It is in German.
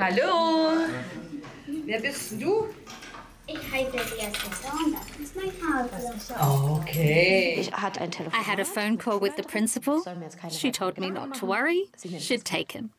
Hallo, wer bist du? Ich heiße Beatrice und das ist mein Vater. Okay. I had a phone call with the principal. She told me not to worry. She'd take him.